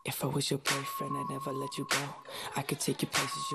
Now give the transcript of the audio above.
If I was your boyfriend, I'd never let you go. I could take you places you